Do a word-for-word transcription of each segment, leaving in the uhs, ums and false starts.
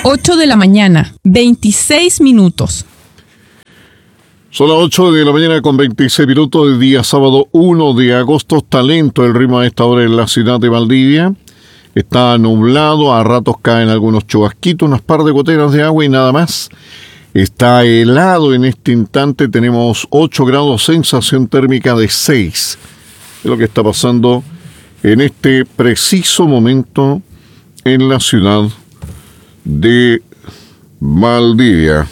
ocho de la mañana, veintiséis minutos. Son las ocho de la mañana con veintiséis minutos del día sábado uno de agosto. Está lento el ritmo a esta hora en la ciudad de Valdivia. Está nublado, a ratos caen algunos chubasquitos, unas par de goteras de agua y nada más. Está helado en este instante, tenemos ocho grados, sensación térmica de seis. Es lo que está pasando en este preciso momento en la ciudad de Valdivia.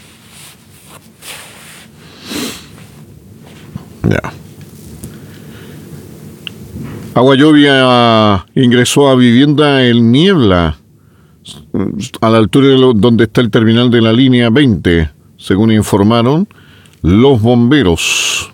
Ya. Agua lluvia ingresó a vivienda El Niebla, a la altura de lo, donde está el terminal de la línea veinte, según informaron los bomberos.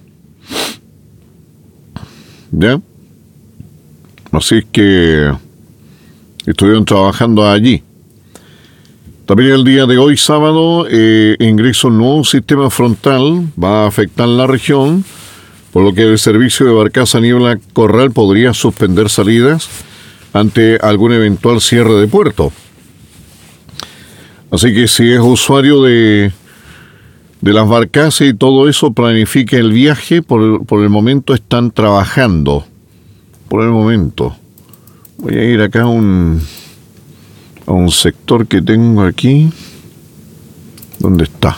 ¿Ya? Así es que estuvieron trabajando allí. También el día de hoy, sábado, eh, ingresa un nuevo sistema frontal, va a afectar la región, por lo que el servicio de Barcaza Niebla Corral podría suspender salidas ante algún eventual cierre de puerto. Así que si es usuario de, de las barcazas y todo eso, planifique el viaje. Por, por el momento están trabajando. Por el momento. Voy a ir acá a un, a un sector que tengo aquí. ¿Dónde está?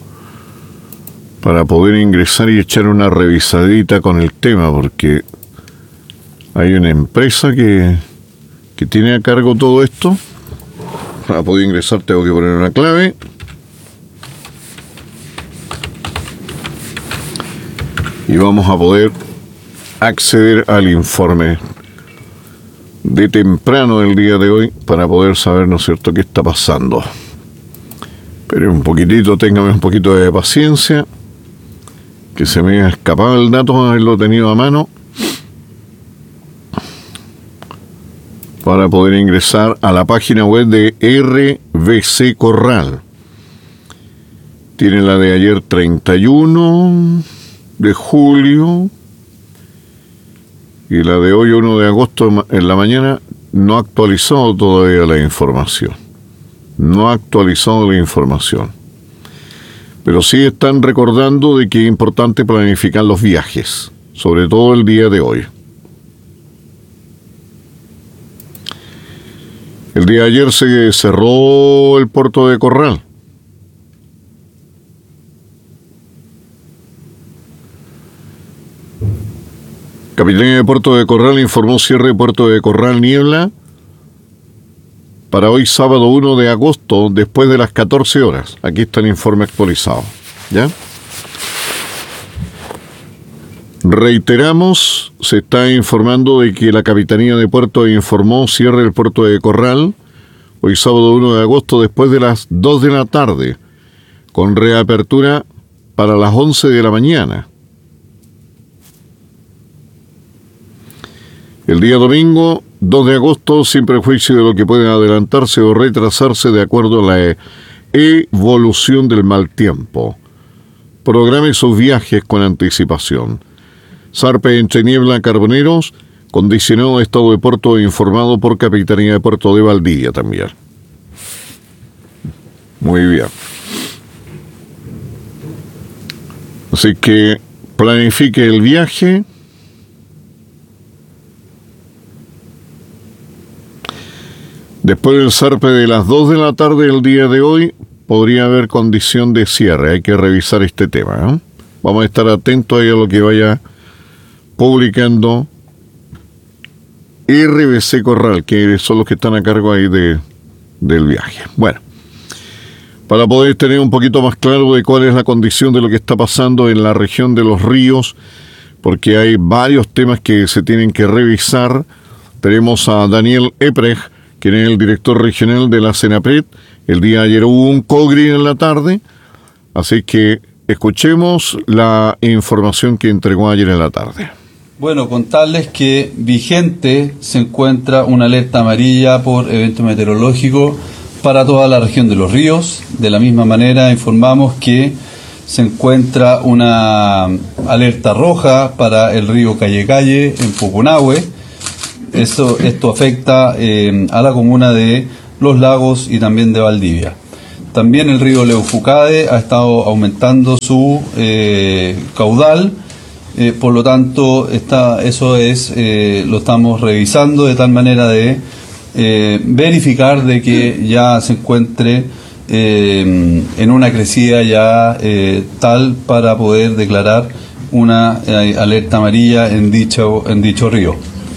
Para poder ingresar y echar una revisadita con el tema, porque hay una empresa que, que tiene a cargo todo esto. Para poder ingresar tengo que poner una clave. Y vamos a poder acceder al informe de temprano del día de hoy para poder saber, ¿no es cierto?, qué está pasando. Pero un poquitito, téngame un poquito de paciencia, que se me ha escapado el dato, haberlo tenido a mano, para poder ingresar a la página web de R B C Corral. Tiene la de ayer treinta y uno de julio y la de hoy uno de agosto en la mañana. No ha actualizado todavía la información. No ha actualizado la información. Pero sí están recordando de que es importante planificar los viajes, sobre todo el día de hoy. El día de ayer se cerró el puerto de Corral. Capitanía de Puerto de Corral informó cierre de Puerto de Corral Niebla para hoy sábado uno de agosto después de las catorce horas. Aquí está el informe actualizado. ¿Ya? Reiteramos, se está informando de que la Capitanía de Puerto informó cierre del puerto de Corral hoy sábado uno de agosto después de las dos de la tarde, con reapertura para las once de la mañana. El día domingo dos de agosto, sin prejuicio de lo que puede adelantarse o retrasarse de acuerdo a la evolución del mal tiempo. Programe sus viajes con anticipación. Zarpe entre Niebla Carboneros, condicionado estado de puerto informado por Capitanía de Puerto de Valdivia también. Muy bien. Así que planifique el viaje. Después del zarpe de las dos de la tarde del día de hoy, podría haber condición de cierre. Hay que revisar este tema, ¿eh? Vamos a estar atentos ahí a lo que vaya publicando R B C Corral, que son los que están a cargo ahí de, del viaje. Bueno, para poder tener un poquito más claro de cuál es la condición de lo que está pasando en la región de Los Ríos, porque hay varios temas que se tienen que revisar. Tenemos a Daniel Eprej, quien es el director regional de la Senapred. El día de ayer hubo un COGRI en la tarde, así que escuchemos la información que entregó ayer en la tarde. Bueno, contarles que vigente se encuentra una alerta amarilla por evento meteorológico para toda la región de Los Ríos. De la misma manera informamos que se encuentra una alerta roja para el río Calle Calle en Pucunahue. Eso, esto afecta eh, a la comuna de los lagos y también de Valdivia. También el río Leufucade ha estado aumentando su eh, caudal, eh, por lo tanto está, eso es eh, lo estamos revisando de tal manera de eh, verificar de que ya se encuentre eh, en una crecida ya eh, tal para poder declarar una eh, alerta amarilla en dicho, en dicho río.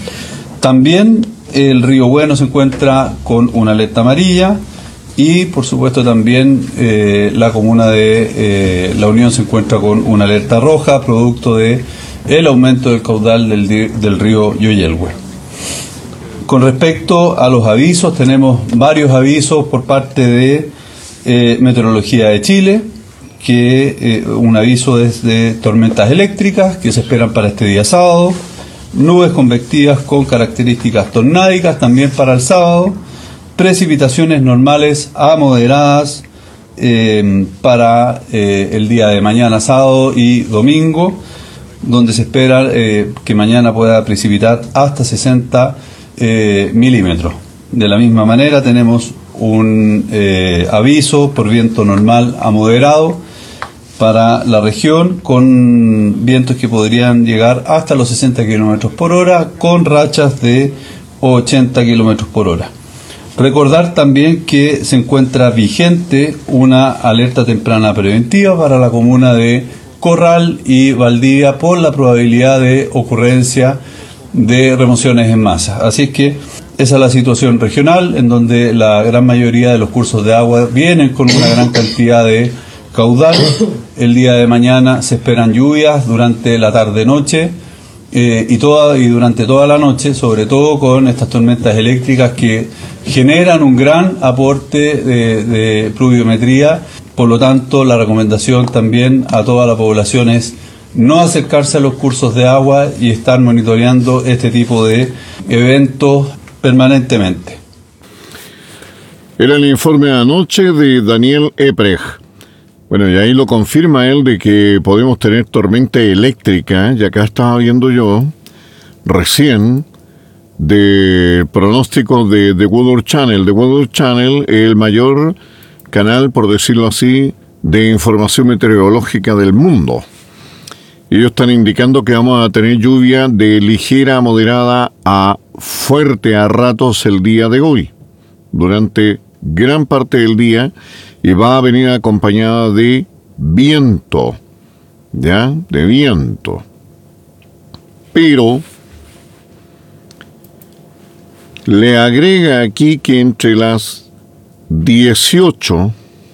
También el río Bueno se encuentra con una alerta amarilla y por supuesto también eh, la comuna de eh, La Unión se encuentra con una alerta roja producto de el aumento del caudal del, del río Yoyelhue. Con respecto a los avisos, tenemos varios avisos por parte de eh, Meteorología de Chile, que eh, un aviso es de tormentas eléctricas que se esperan para este día sábado, nubes convectivas con características tornádicas también para el sábado, precipitaciones normales a moderadas eh, para eh, el día de mañana sábado y domingo, donde se espera eh, que mañana pueda precipitar hasta sesenta eh, milímetros. De la misma manera tenemos un eh, aviso por viento normal a moderado para la región, con vientos que podrían llegar hasta los sesenta kilómetros por hora, con rachas de ochenta kilómetros por hora. Recordar también que se encuentra vigente una alerta temprana preventiva para la comuna de Corral y Valdivia por la probabilidad de ocurrencia de remociones en masa. Así es que esa es la situación regional, en donde la gran mayoría de los cursos de agua vienen con una gran cantidad de caudal. El día de mañana se esperan lluvias durante la tarde-noche eh, y, toda, y durante toda la noche, sobre todo con estas tormentas eléctricas que generan un gran aporte de, de pluviometría. Por lo tanto, la recomendación también a toda la población es no acercarse a los cursos de agua y estar monitoreando este tipo de eventos permanentemente. Era el informe anoche de Daniel Eprej. Bueno, y ahí lo confirma él de que podemos tener tormenta eléctrica, y acá estaba viendo yo recién de pronóstico de The Weather Channel. The Weather Channel es el mayor canal, por decirlo así, de información meteorológica del mundo. Ellos están indicando que vamos a tener lluvia de ligera a moderada a fuerte a ratos el día de hoy, durante gran parte del día, y va a venir acompañada de viento, ¿ya? De viento. Pero le agrega aquí que entre las dieciocho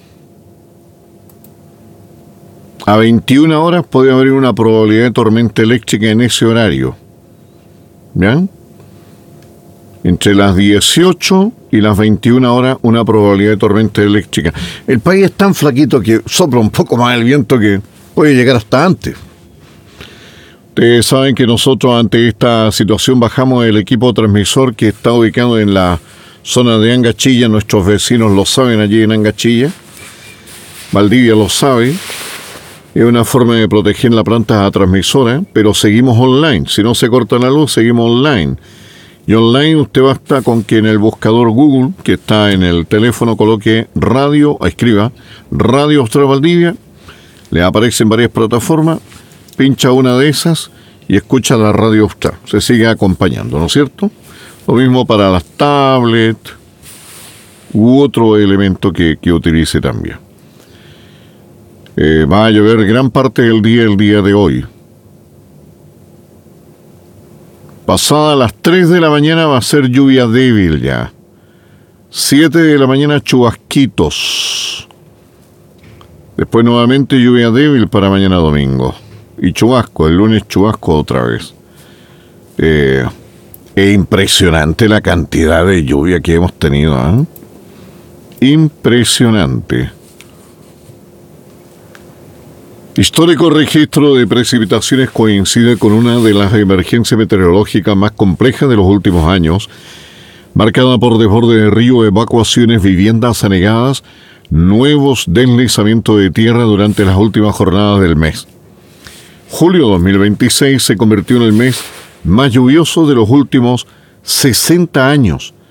a veintiuna horas puede haber una probabilidad de tormenta eléctrica en ese horario. ¿Ya? Entre las dieciocho y las veintiuna horas, una probabilidad de tormenta eléctrica. El país es tan flaquito que sopla un poco más el viento que puede llegar hasta antes. Ustedes saben que nosotros ante esta situación bajamos el equipo transmisor que está ubicado en la zona de Angachilla. Nuestros vecinos lo saben allí en Angachilla. Valdivia lo sabe. Es una forma de proteger la planta transmisora, pero seguimos online. Si no se corta la luz, seguimos online. Y online usted basta con que en el buscador Google, que está en el teléfono, coloque radio, escriba Radio Austral Valdivia, le aparecen varias plataformas, pincha una de esas y escucha la Radio Austral. Se sigue acompañando, ¿no es cierto? Lo mismo para las tablets u otro elemento que, que utilice también. Eh, va a llover gran parte del día el día de hoy. Pasada las tres de la mañana va a ser lluvia débil ya. siete de la mañana chubasquitos. Después nuevamente lluvia débil para mañana domingo. Y chubasco, el lunes chubasco otra vez. Eh, es impresionante la cantidad de lluvia que hemos tenido, ¿eh? Impresionante. Histórico registro de precipitaciones coincide con una de las emergencias meteorológicas más complejas de los últimos años, marcada por desborde de río, evacuaciones, viviendas anegadas, nuevos deslizamientos de tierra durante las últimas jornadas del mes. Julio dos mil veintiséis se convirtió en el mes más lluvioso de los últimos sesenta años,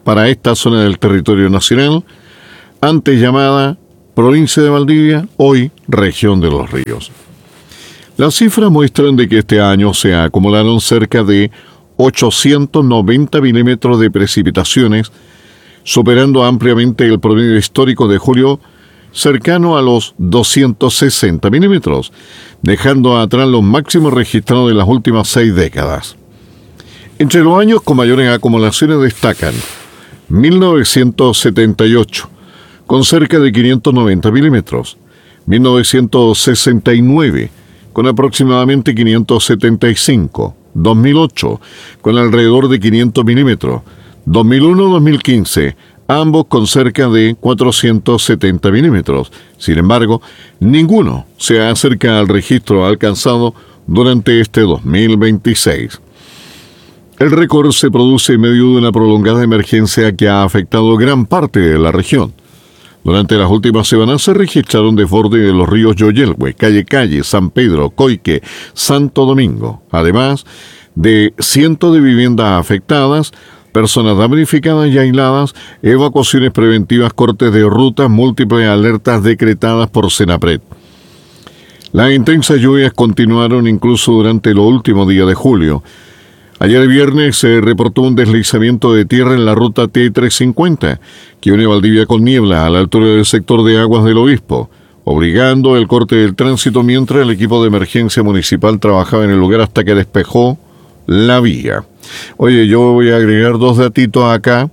para esta zona del territorio nacional, antes llamada provincia de Valdivia, hoy región de los ríos. Las cifras muestran de que este año se acumularon cerca de ochocientos noventa milímetros de precipitaciones, superando ampliamente el promedio histórico de julio, cercano a los doscientos sesenta milímetros, dejando atrás los máximos registrados en las últimas seis décadas. Entre los años con mayores acumulaciones destacan mil novecientos setenta y ocho, con cerca de quinientos noventa milímetros, mil novecientos sesenta y nueve, con aproximadamente quinientos setenta y cinco, dos mil ocho, con alrededor de quinientos milímetros, dos mil uno a dos mil quince, ambos con cerca de cuatrocientos setenta milímetros. Sin embargo, ninguno se acerca al registro alcanzado durante este dos mil veintiséis. El récord se produce en medio de una prolongada emergencia que ha afectado gran parte de la región. Durante las últimas semanas se registraron desbordes de los ríos Yoyelhue, Calle Calle, San Pedro, Coique, Santo Domingo, además de cientos de viviendas afectadas, personas damnificadas y aisladas, evacuaciones preventivas, cortes de rutas, múltiples alertas decretadas por Senapred. Las intensas lluvias continuaron incluso durante los últimos días de julio. Ayer viernes se reportó un deslizamiento de tierra en la ruta T trescientos cincuenta, que une Valdivia con Niebla, a la altura del sector de Aguas del Obispo, obligando el corte del tránsito mientras el equipo de emergencia municipal trabajaba en el lugar hasta que despejó la vía. Oye, yo voy a agregar dos datitos acá.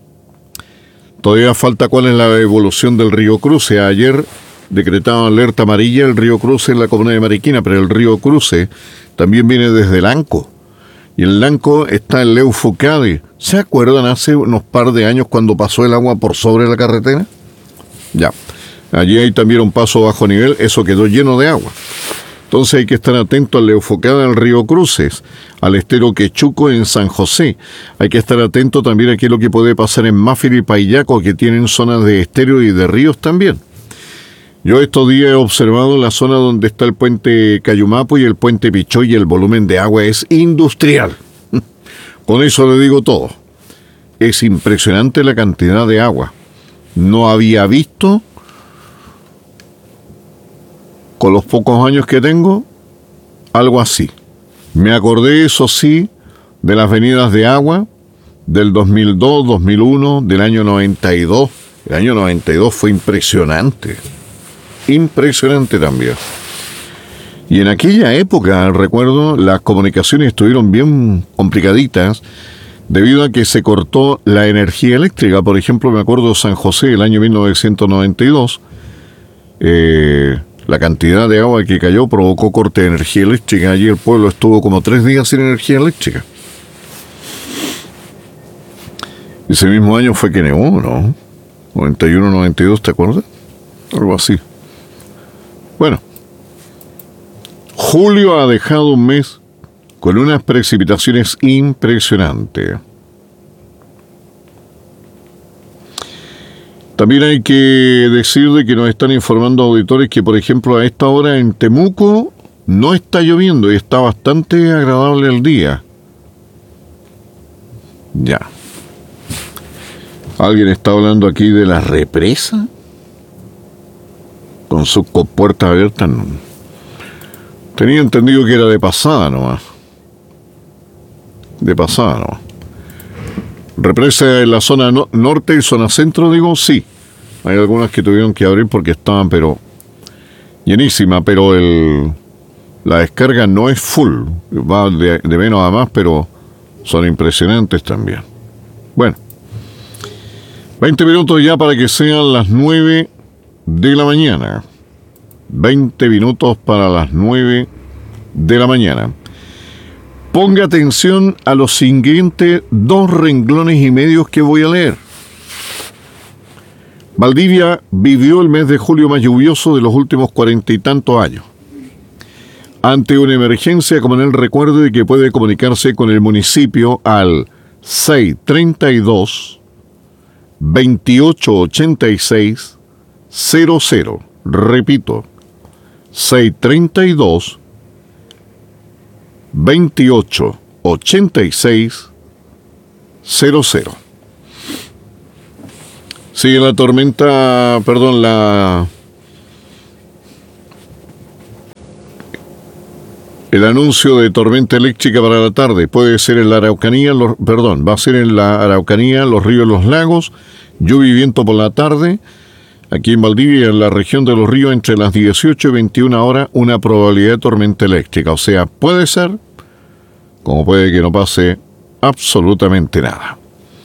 Todavía falta cuál es la evolución del río Cruce. Ayer decretaba alerta amarilla el río Cruce en la comuna de Mariquina, pero el río Cruce también viene desde el Anco. Y en el Anco está el Leufucade. ¿Se acuerdan hace unos par de años cuando pasó el agua por sobre la carretera? Ya. Allí hay también un paso bajo nivel, eso quedó lleno de agua. Entonces hay que estar atento al Leufucade al río Cruces, al estero Quechuco en San José. Hay que estar atento también a qué es lo que puede pasar en Máfil y Paillaco, que tienen zonas de estero y de ríos también. Yo estos días he observado la zona donde está el puente Cayumapo y el puente Pichoy, y el volumen de agua es industrial. Con eso le digo todo. Es impresionante la cantidad de agua. No había visto, con los pocos años que tengo, algo así. Me acordé, eso sí, de las venidas de agua del dos mil dos, dos mil uno, del año noventa y dos. El año noventa y dos fue impresionante. Impresionante también. Y en aquella época, recuerdo, las comunicaciones estuvieron bien complicaditas debido a que se cortó la energía eléctrica. Por ejemplo, me acuerdo de San José, el año mil novecientos noventa y dos, eh, la cantidad de agua que cayó provocó corte de energía eléctrica. Allí el pueblo estuvo como tres días sin energía eléctrica. Ese mismo año fue que nevó, ¿no? noventa y uno, noventa y dos, ¿te acuerdas? Algo así. Bueno, julio ha dejado un mes con unas precipitaciones impresionantes. También hay que decir de que nos están informando auditores que, por ejemplo, a esta hora en Temuco no está lloviendo y está bastante agradable el día. Ya. ¿Alguien está hablando aquí de la represa? Con sus compuertas abiertas. No. Tenía entendido que era de pasada nomás. De pasada nomás. Represa en la zona no, norte y zona centro, digo, sí. Hay algunas que tuvieron que abrir porque estaban, pero llenísima, pero el la descarga no es full. Va de, de menos a más, pero son impresionantes también. Bueno. veinte minutos ya para que sean las nueve de la mañana. veinte minutos para las nueve de la mañana. Ponga atención a los siguientes dos renglones y medios que voy a leer. Valdivia vivió el mes de julio más lluvioso de los últimos cuarenta y tantos años. Ante una emergencia, como en el recuerdo de que puede comunicarse con el municipio al seis treinta y dos, veintiocho ochenta y seis, cero cero. Repito, seis treinta y dos, veintiocho ochenta y seis, cero cero. Sigue la tormenta, perdón, la... El anuncio de tormenta eléctrica para la tarde puede ser en la Araucanía, los, perdón, va a ser en la Araucanía, los ríos, los lagos, lluvia y viento por la tarde. Aquí en Valdivia, en la región de los ríos, entre las dieciocho y veintiuna horas, una probabilidad de tormenta eléctrica. O sea, puede ser, como puede que no pase absolutamente nada.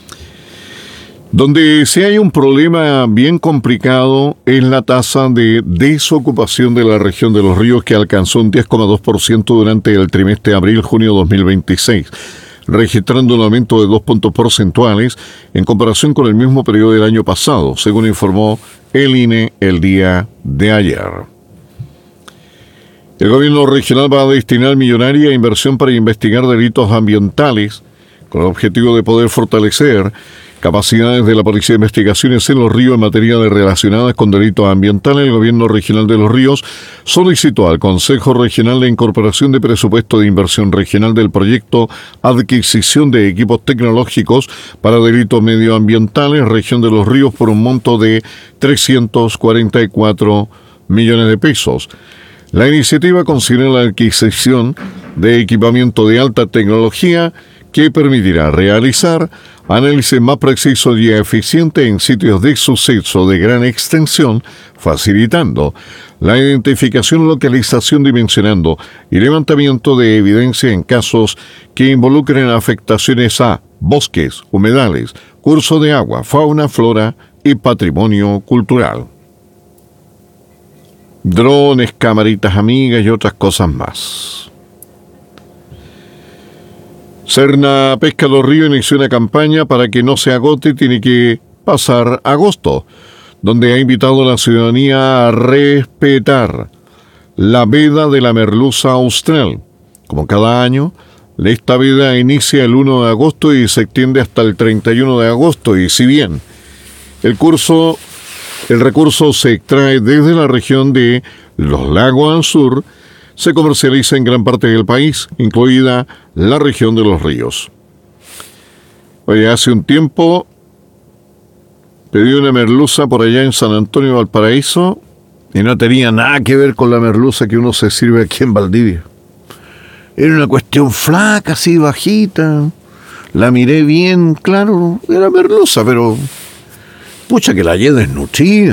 Donde sí hay un problema bien complicado es la tasa de desocupación de la región de los ríos, que alcanzó un diez coma dos por ciento durante el trimestre de abril-junio dos mil veintiséis, registrando un aumento de dos puntos porcentuales en comparación con el mismo periodo del año pasado, según informó el I N E el día de ayer. El gobierno regional va a destinar millonaria inversión para investigar delitos ambientales, con el objetivo de poder fortalecer capacidades de la Policía de Investigaciones en los Ríos en materia de relacionadas con delitos ambientales. El Gobierno Regional de los Ríos solicitó al Consejo Regional la incorporación de presupuesto de inversión regional del proyecto Adquisición de Equipos Tecnológicos para Delitos Medioambientales, Región de los Ríos, por un monto de trescientos cuarenta y cuatro millones de pesos. La iniciativa considera la adquisición de equipamiento de alta tecnología que permitirá realizar análisis más precisos y eficientes en sitios de suceso de gran extensión, facilitando la identificación, localización, dimensionando y levantamiento de evidencia en casos que involucren afectaciones a bosques, humedales, curso de agua, fauna, flora y patrimonio cultural. Drones, camaritas amigas y otras cosas más. Serna Pesca Los Ríos inició una campaña para que no se agote, tiene que pasar agosto, donde ha invitado a la ciudadanía a respetar la veda de la merluza austral. Como cada año, esta veda inicia el primero de agosto y se extiende hasta el treinta y uno de agosto, y si bien el curso, el recurso se extrae desde la región de los lagos al sur, se comercializa en gran parte del país, incluida la región de los ríos. Oye, hace un tiempo pedí una merluza por allá en San Antonio, Valparaíso, y no tenía nada que ver con la merluza que uno se sirve aquí en Valdivia. Era una cuestión flaca, así bajita. La miré bien, claro, era merluza, pero pucha que la hallé desnutrida.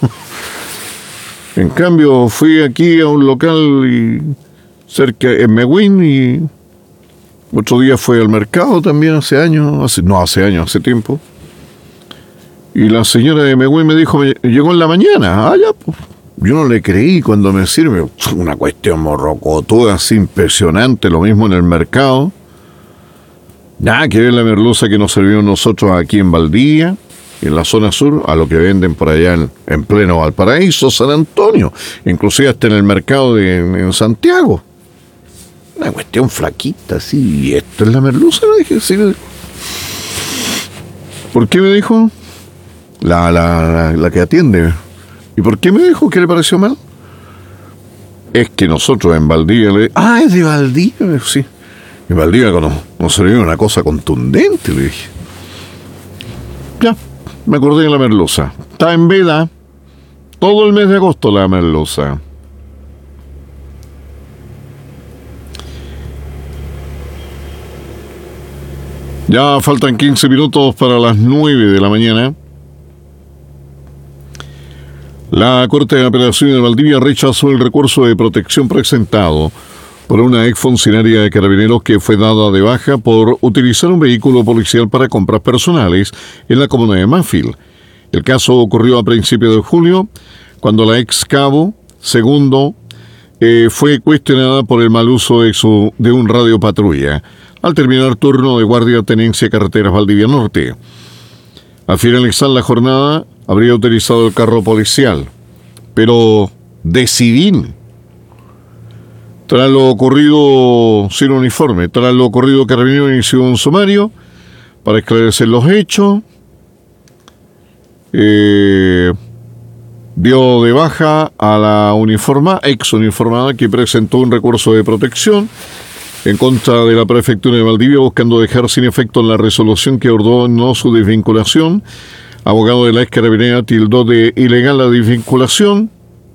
En cambio, fui aquí a un local y cerca en Mewin, y otro día fui al mercado también hace años, hace, no hace años, hace tiempo. Y la señora de Mewin me dijo, llegó en la mañana. Ah, ya, pues. Yo no le creí cuando me sirve. Una cuestión morrocotuda, así impresionante, lo mismo en el mercado. Nada que ver la merluza que nos servimos nosotros aquí en Valdivia, en la zona sur, a lo que venden por allá en, en pleno Valparaíso, San Antonio, inclusive hasta en el mercado de en Santiago. Una cuestión flaquita, sí. ¿Y esto es la merluza? Le dije, sí. ¿Por qué me dijo? La, la, la, la que atiende. ¿Y por qué me dijo que le pareció mal? Es que nosotros en Valdivia le... Ah, es de Valdivia, sí. En Valdivia nos, nos sirvió una cosa contundente, le dije. Ya. Me acordé de la merluza. Está en veda todo el mes de agosto la merluza. Ya faltan quince minutos para las nueve de la mañana. La Corte de Apelaciones de Valdivia rechazó el recurso de protección presentado por una exfuncionaria de Carabineros que fue dada de baja por utilizar un vehículo policial para compras personales en la comuna de Mafil. El caso ocurrió a principios de julio, cuando la ex cabo segundo eh, fue cuestionada por el mal uso de, su, de un radio patrulla al terminar turno de guardia tenencia Carreteras Valdivia Norte. Al finalizar la jornada, habría utilizado el carro policial, pero de civil. Tras lo ocurrido sin uniforme, tras lo ocurrido, Carabineros inició un sumario para esclarecer los hechos. Eh, dio de baja a la uniformada, ex uniformada, que presentó un recurso de protección en contra de la prefectura de Valdivia, buscando dejar sin efecto la resolución que ordenó su desvinculación abogado de la ex carabinera, tildó de ilegal la desvinculación.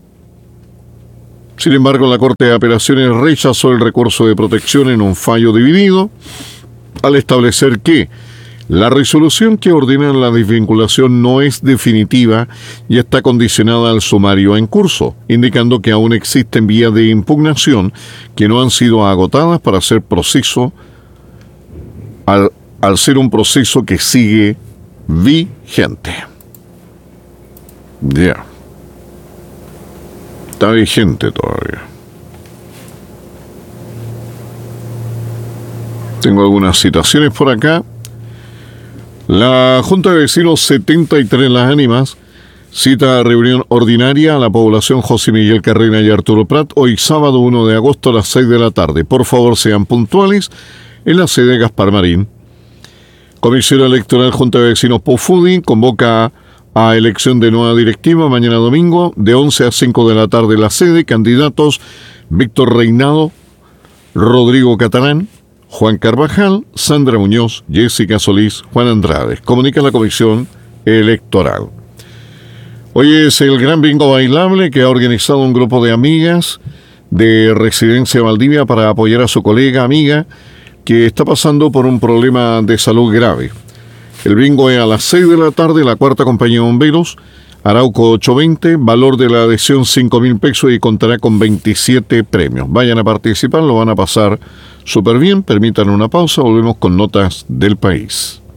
Sin embargo, la Corte de Apelaciones rechazó el recurso de protección en un fallo dividido, al establecer que la resolución que ordena la desvinculación no es definitiva y está condicionada al sumario en curso, indicando que aún existen vías de impugnación que no han sido agotadas para hacer proceso, al, al ser un proceso que sigue vigente. Ya. Yeah. Está vigente todavía. Tengo algunas citaciones por acá. La Junta de Vecinos setenta y tres Las Ánimas cita reunión ordinaria a la población José Miguel Carrera y Arturo Prat hoy sábado uno de agosto a las seis de la tarde. Por favor, sean puntuales en la sede Gaspar Marín. Comisión Electoral Junta de Vecinos Pofudi convoca a elección de nueva directiva mañana domingo de once a cinco de la tarde en la sede. Candidatos: Víctor Reinado, Rodrigo Catalán, Juan Carvajal, Sandra Muñoz, Jessica Solís, Juan Andrade. Comunica la Comisión Electoral. Hoy es el gran bingo bailable que ha organizado un grupo de amigas de Residencia Valdivia para apoyar a su colega amiga que está pasando por un problema de salud grave. El bingo es a las seis de la tarde, la cuarta compañía de bomberos, Arauco ochocientos veinte, valor de la adhesión cinco mil pesos y contará con veintisiete premios. Vayan a participar, lo van a pasar súper bien. Permitan una pausa, volvemos con notas del país.